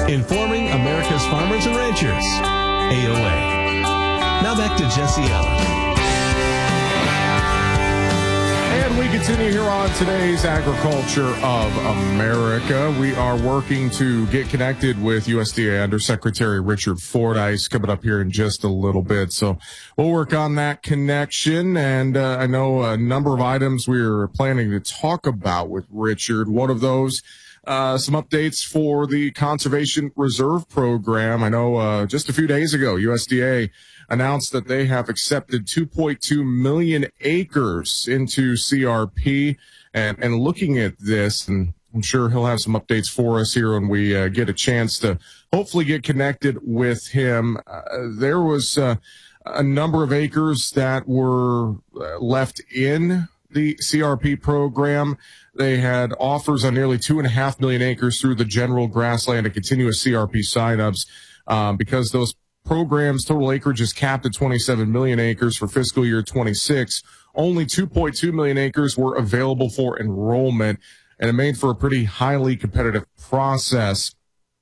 Informing America's farmers and ranchers. AOA. Now back to Jesse Allen. And we continue here on today's Agriculture of America. We are working to get connected with USDA Undersecretary Richard Fordyce coming up here in just a little bit. So we'll work on that connection. And I know a number of items we're planning to talk about with Richard. One of those, some updates for the Conservation Reserve Program. I know just a few days ago, USDA announced that they have accepted 2.2 million acres into CRP. And looking at this, and I'm sure he'll have some updates for us here when we get a chance to hopefully get connected with him. There was a number of acres that were left in the CRP program. They had offers on nearly 2.5 million acres through the general grassland and continuous CRP signups, because those programs' total acreage is capped at 27 million acres for fiscal year 26. Only 2.2 million acres were available for enrollment, and it made for a pretty highly competitive process.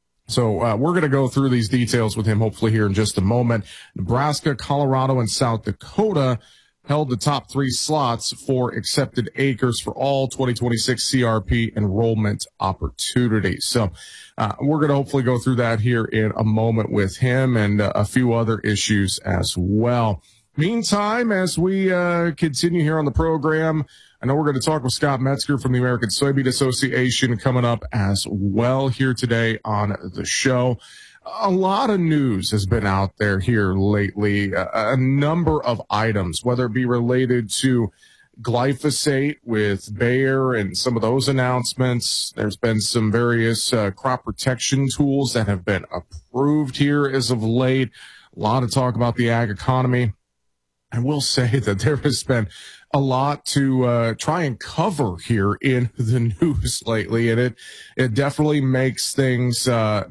So we're going to go through these details with him hopefully here in just a moment. Nebraska, Colorado, and South Dakota held the top three slots for accepted acres for all 2026 CRP enrollment opportunities. So we're going to hopefully go through that here in a moment with him and a few other issues as well. Meantime, as we continue here on the program, I know we're going to talk with Scott Metzger from the American Soybean Association coming up as well here today on the show. A lot of news has been out there here lately, a number of items, whether it be related to glyphosate with Bayer and some of those announcements. There's been some various crop protection tools that have been approved here as of late. A lot of talk about the ag economy. I will say that there has been a lot to try and cover here in the news lately, and it definitely makes things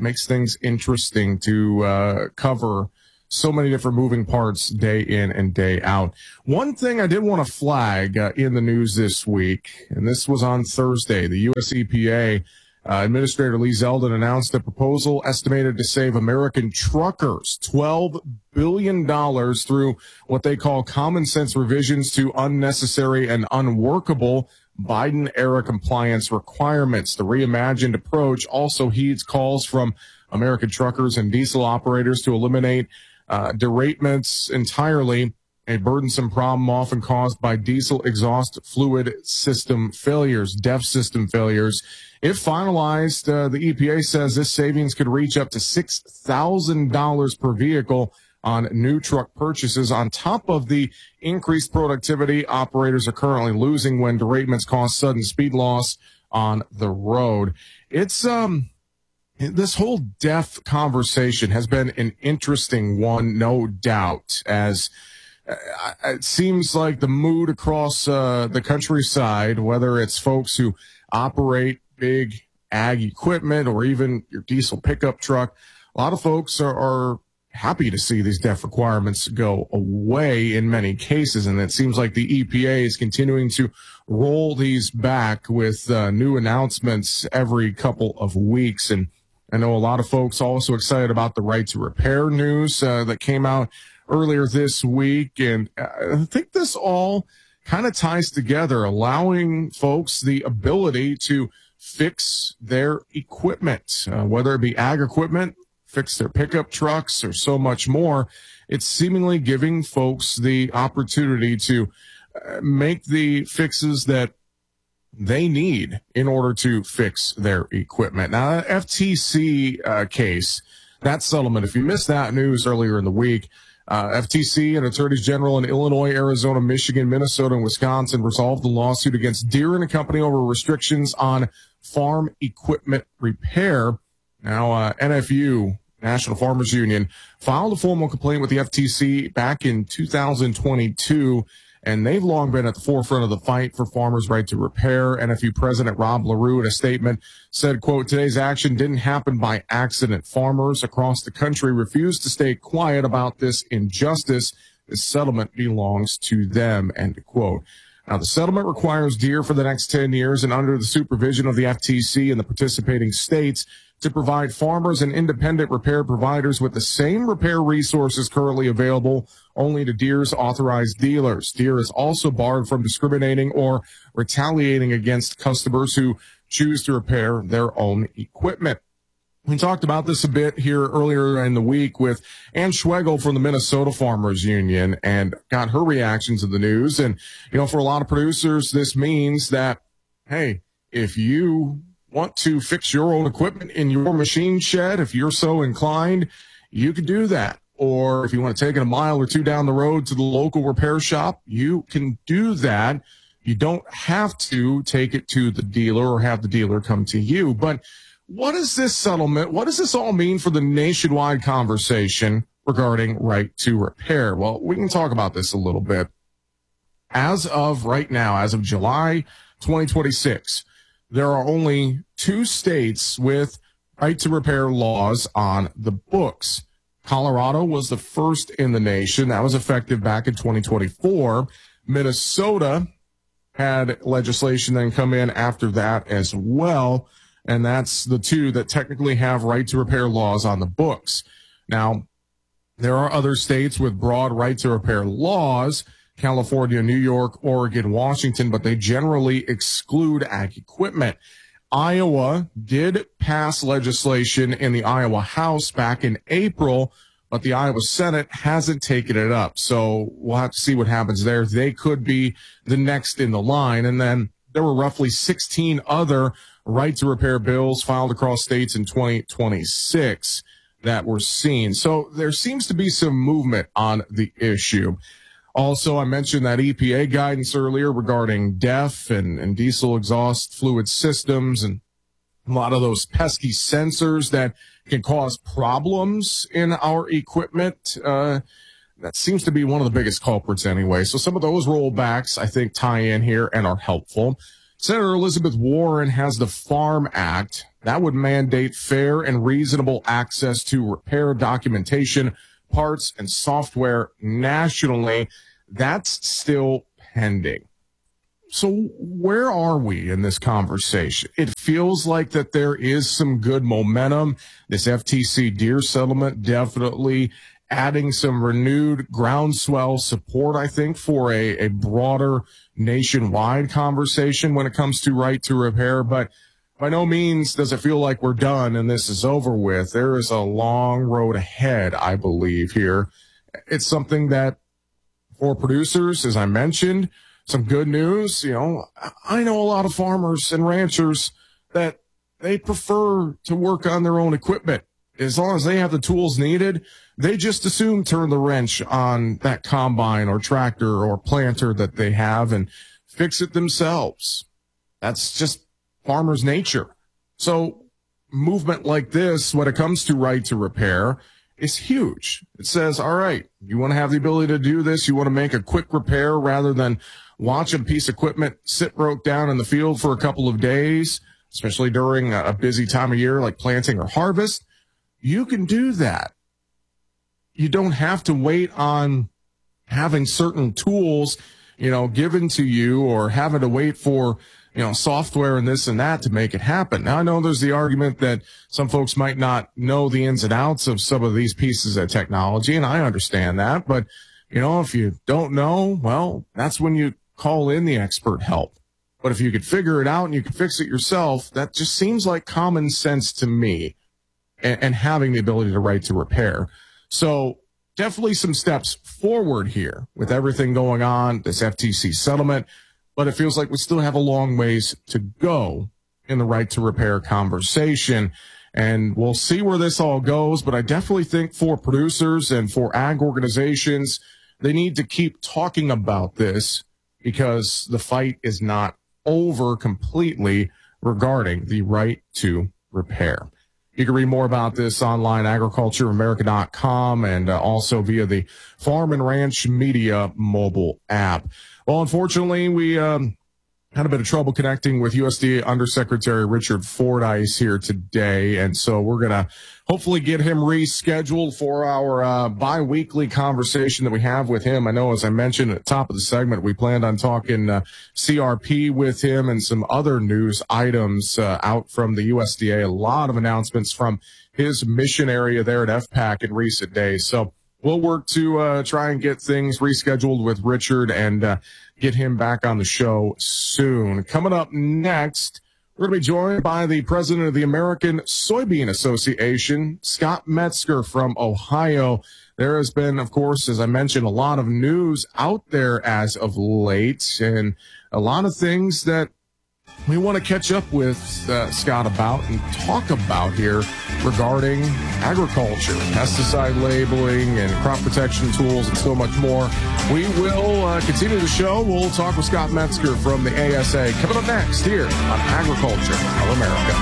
interesting to cover so many different moving parts day in and day out. One thing I did want to flag in the news this week, and this was on Thursday, the U.S. EPA Administrator Lee Zeldin announced a proposal estimated to save American truckers $12 billion through what they call common sense revisions to unnecessary and unworkable Biden-era compliance requirements. The reimagined approach also heeds calls from American truckers and diesel operators to eliminate derailments entirely, a burdensome problem often caused by diesel exhaust fluid system failures, DEF system failures. If finalized, the EPA says this savings could reach up to $6,000 per vehicle on new truck purchases, on top of the increased productivity operators are currently losing when derailments cause sudden speed loss on the road. It's this whole DEF conversation has been an interesting one, no doubt, as it seems like the mood across the countryside, whether it's folks who operate big ag equipment or even your diesel pickup truck, a lot of folks are happy to see these DEF requirements go away in many cases. And it seems like the EPA is continuing to roll these back with new announcements every couple of weeks. And I know a lot of folks also excited about the right to repair news that came out earlier this week. And I think this all kind of ties together, allowing folks the ability to fix their equipment, whether it be ag equipment, fix their pickup trucks, or so much more. It's seemingly giving folks the opportunity to make the fixes that they need in order to fix their equipment. Now, FTC case, that settlement, if you missed that news earlier in the week, FTC and attorneys general in Illinois, Arizona, Michigan, Minnesota, and Wisconsin resolved the lawsuit against Deere and Company over restrictions on farm equipment repair. Now, NFU, National Farmers Union, filed a formal complaint with the FTC back in 2022, and they've long been at the forefront of the fight for farmers' right to repair. NFU President Rob LaRue, in a statement, said, quote, "Today's action didn't happen by accident. Farmers across the country refused to stay quiet about this injustice. This settlement belongs to them," end quote. Now, the settlement requires Deere for the next 10 years and under the supervision of the FTC and the participating states to provide farmers and independent repair providers with the same repair resources currently available only to Deere's authorized dealers. Deere is also barred from discriminating or retaliating against customers who choose to repair their own equipment. We talked about this a bit here earlier in the week with Ann Schwegel from the Minnesota Farmers Union and got her reaction to the news. And, for a lot of producers, this means that, hey, if you want to fix your own equipment in your machine shed, if you're so inclined, you can do that. Or if you want to take it a mile or two down the road to the local repair shop, you can do that. You don't have to take it to the dealer or have the dealer come to you. But what is this settlement? What does this all mean for the nationwide conversation regarding right to repair? Well, we can talk about this a little bit. As of right now, as of July 2026, there are only 2 states with right to repair laws on the books. Colorado was the first in the nation. That was effective back in 2024. Minnesota had legislation then come in after that as well. And that's the 2 that technically have right to repair laws on the books. Now, there are other states with broad right to repair laws, California, New York, Oregon, Washington, but they generally exclude ag equipment. Iowa did pass legislation in the Iowa House back in April, but the Iowa Senate hasn't taken it up. So we'll have to see what happens there. They could be the next in the line. And then there were roughly 16 other right to repair bills filed across states in 2026 that were seen. So there seems to be some movement on the issue. Also, I mentioned that EPA guidance earlier regarding DEF and diesel exhaust fluid systems and a lot of those pesky sensors that can cause problems in our equipment. That seems to be one of the biggest culprits anyway. So some of those rollbacks, I think, tie in here and are helpful. Senator Elizabeth Warren has the Farm Act. That would mandate fair and reasonable access to repair documentation, parts, and software nationally. That's still pending. So where are we in this conversation? It feels like that there is some good momentum. This FTC Deere settlement definitely adding some renewed groundswell support, I think, for a broader nationwide conversation when it comes to right to repair. But by no means does it feel like we're done and this is over with. There is a long road ahead, I believe, here. It's something that for producers, as I mentioned, some good news. I know a lot of farmers and ranchers that they prefer to work on their own equipment. As long as they have the tools needed, they just assume turn the wrench on that combine or tractor or planter that they have and fix it themselves. That's just farmers' nature. So movement like this, when it comes to right to repair, is huge. It says, all right, you want to have the ability to do this. You want to make a quick repair rather than watch a piece of equipment sit broke down in the field for a couple of days, especially during a busy time of year like planting or harvest. You can do that. You don't have to wait on having certain tools, given to you or having to wait for, software and this and that to make it happen. Now, I know there's the argument that some folks might not know the ins and outs of some of these pieces of technology, and I understand that. But, if you don't know, well, that's when you call in the expert help. But if you could figure it out and you could fix it yourself, that just seems like common sense to me. And having the ability to right to repair. So definitely some steps forward here with everything going on, this FTC settlement, but it feels like we still have a long ways to go in the right to repair conversation. And we'll see where this all goes, but I definitely think for producers and for ag organizations, they need to keep talking about this because the fight is not over completely regarding the right to repair. You can read more about this online, agricultureamerica.com, and also via the Farm and Ranch Media mobile app. Well, unfortunately, we had a bit of trouble connecting with USDA Undersecretary Richard Fordyce here today, and so we're going to hopefully get him rescheduled for our bi-weekly conversation that we have with him. I know, as I mentioned at the top of the segment, we planned on talking CRP with him and some other news items out from the USDA. A lot of announcements from his mission area there at FPAC in recent days. So we'll work to try and get things rescheduled with Richard and get him back on the show soon. Coming up next, we're going to be joined by the president of the American Soybean Association, Scott Metzger from Ohio. There has been, of course, as I mentioned, a lot of news out there as of late and a lot of things that we want to catch up with Scott about and talk about here regarding agriculture, pesticide labeling, and crop protection tools, and so much more. We will continue the show. We'll talk with Scott Metzger from the ASA coming up next here on Agriculture of America.